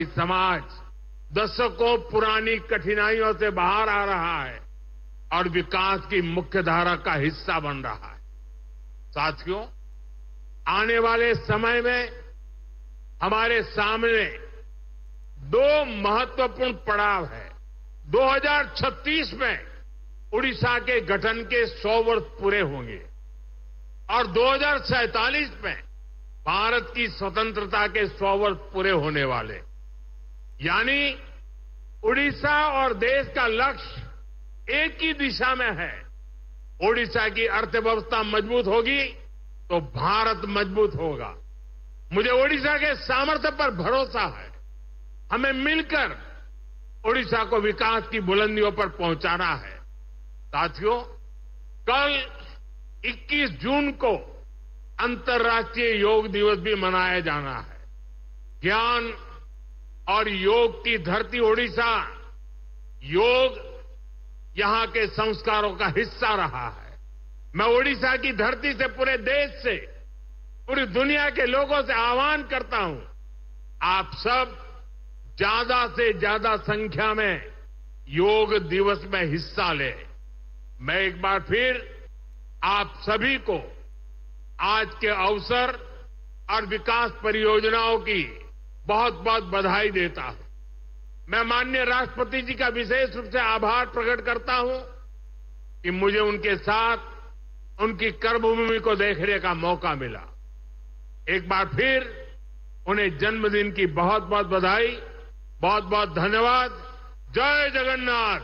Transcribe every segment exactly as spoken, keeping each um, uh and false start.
समाज दशकों पुरानी कठिनाइयों से बाहर आ रहा है और विकास की मुख्य धारा का हिस्सा बन रहा है। साथियों, आने वाले समय में हमारे सामने दो महत्वपूर्ण पड़ाव है। दो हज़ार छत्तीस में उड़ीसा के गठन के सौ वर्ष पूरे होंगे और दो हज़ार सैंतालीस में भारत की स्वतंत्रता के सौ वर्ष पूरे होने वाले। यानी उड़ीसा और देश का लक्ष्य एक ही दिशा में है। उड़ीसा की अर्थव्यवस्था मजबूत होगी तो भारत मजबूत होगा। मुझे उड़ीसा के सामर्थ्य पर भरोसा है। हमें मिलकर उड़ीसा को विकास की बुलंदियों पर पहुंचाना है। साथियों, कल इक्कीस जून को अंतर्राष्ट्रीय योग दिवस भी मनाया जाना है। ज्ञान और योग की धरती उड़ीसा, योग यहां के संस्कारों का हिस्सा रहा है। मैं उड़ीसा की धरती से पूरे देश से, पूरी दुनिया के लोगों से आह्वान करता हूं, आप सब ज्यादा से ज्यादा संख्या में योग दिवस में हिस्सा लें। मैं एक बार फिर आप सभी को आज के अवसर और विकास परियोजनाओं की बहुत बहुत बधाई देता हूं। मैं माननीय राष्ट्रपति जी का विशेष रूप से आभार प्रकट करता हूं कि मुझे उनके साथ उनकी कर्मभूमि को देखने का मौका मिला। एक बार फिर उन्हें जन्मदिन की बहुत बहुत बधाई, बहुत बहुत धन्यवाद। जय जगन्नाथ,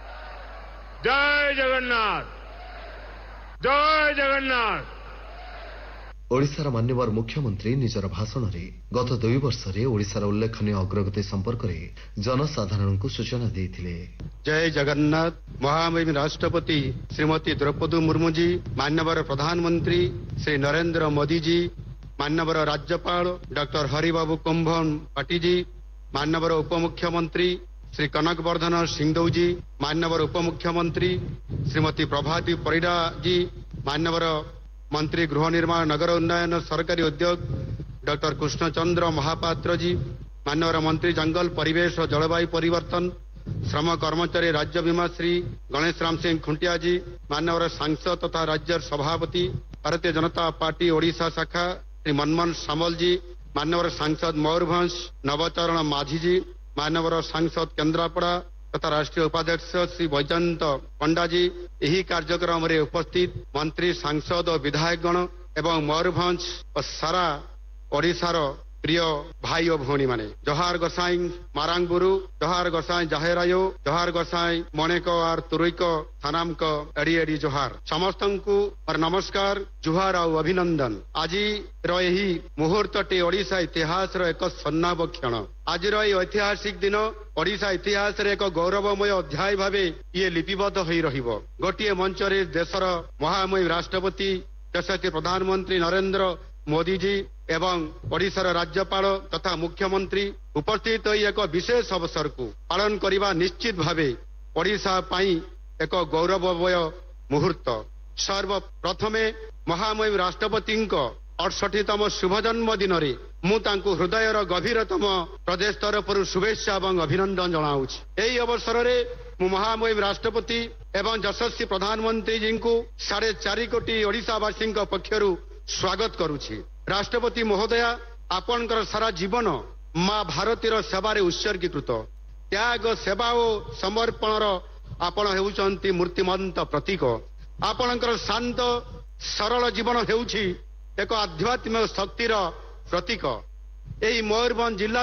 जय जगन्नाथ, जय जगन्नाथ। ओडिशार मान्यवर मुख्यमंत्री निजर भाषण में गत दुई वर्ष में ओडिशार उल्लेखनीय अग्रगति संपर्क में जनसाधारण को सूचना देते। जय जगन्नाथ। महामहिम राष्ट्रपति श्रीमती द्रौपदी मुर्मू जी, मान्यवर प्रधानमंत्री श्री नरेंद्र मोदी जी, मान्यवर राज्यपाल डॉक्टर हरिबाबू कुंभन पाटी जी, मान्यवर उपमुख्यमंत्री श्री कनक वर्धन सिंहदेव जी, मान्यवर उपमुख्यमंत्री श्रीमती प्रभाती परिडा जी, मान्यवर मंत्री गृह निर्माण नगर उन्नयन सरकारी उद्योग डॉक्टर कृष्णचंद्र महापात्र जी, मान्यवर मंत्री जंगल परिवेश और जलवायु परिवर्तन श्रम कर्मचारी राज्य बीमा श्री गणेश राम सिंह खुंटिया जी, मान्यवर सांसद तथा राज्य सभापति भारतीय जनता पार्टी ओडिशा शाखा श्री मनमोहन सामल जी, मान्यवर सांसद मयूरभंज नवचरण माझी जी, मान्यवर सांसद केन्द्रापड़ा तथा राष्ट्रीय उपाध्यक्ष श्री वैजयंत पंडा जी, यही कार्यक्रम में उपस्थित मंत्री सांसद और विधायकगण एवं मयूरभंज और सारा ओडिशार प्रिय भाई और भौणी माने जहार गोसाई मारांगबुरु, जहार गोसाई जाहेरायो, जहार गोसाई मणेको और तुरुईको थानामको एडी एडी जोहार समस्त को और नमस्कार जुहार और अभिनंदन। आज यही मुहूर्तटी ओडिशा इतिहास एक स्वर्णाभ क्षण। आज ऐतिहासिक दिन ओडिशा इतिहास एक गौरवमय अध्याय भावे ये लिपिबद्ध हो रहिबो। गोटिए मंच रे देशर महामहिम राष्ट्रपति यशस्वी प्रधानमंत्री नरेंद्र मोदी जी एवं ओडिशार राज्यपाल तथा मुख्यमंत्री उपस्थित होई एक विशेष अवसर को पालन करने निश्चित भावे ओडिशा पाई एक गौरवमय मुहूर्त। सर्वप्रथमे महामहिम राष्ट्रपति अड़सठीतम शुभ जन्म दिन में मुझे हृदयर गभीरतम प्रदेश तरफ शुभेच्छा और अभिनंदन जनाऊँ। यही अवसर में महामहिम राष्ट्रपति एवं यशस्वी प्रधानमंत्री जी को साढ़े चार कोटी ओडिशावासी पक्षर स्वागत करुछि। राष्ट्रपति महोदया, आपणकर सारा जीवन मां भारतीर सेवार उत्सर्गीकृत। त्याग सेवा और समर्पणर आपण हेउचंती मूर्तिमंत प्रतीक। आपणकर शांत सरल जीवन हेउछि एक आध्यात्मिक शक्तिर प्रतीक। यही मयूरभंज जिलार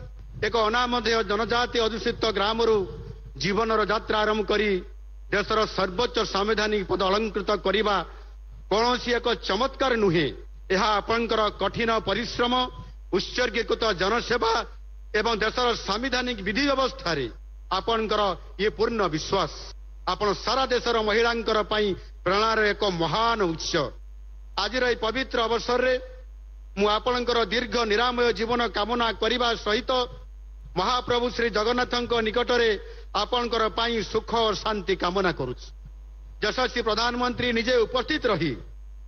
एक अनामधेय जनजाति अधुषित ग्रामरू जीवनर यात्रा आरंभ करी देशर सर्वोच्च संवैधानिक पद अलंकृत करने कौन एक चमत्कार नुहे। यह आपणकर कठिन परिश्रम, उत्सर्गीकृत जनसेवा एवं देशर संवैधानिक विधि व्यवस्था आपणकर ये पूर्ण विश्वास आपण सारा देशर महिलांकर पई प्रेरणार एक महान उत्स। आज पवित्र अवसर रे मु आपणकर दीर्घ निरामय जीवन कामना करने सहित महाप्रभु श्री जगन्नाथ निकट में आपणकर पई सुख और शांति कामना करुछि। यशस्वी प्रधानमंत्री निजे उपस्थित रही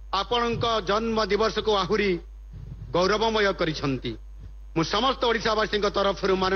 आपण जन्म दिवस को आहुरी गौरवमय करिसंती। मु समस्त ओडिशावासी तरफ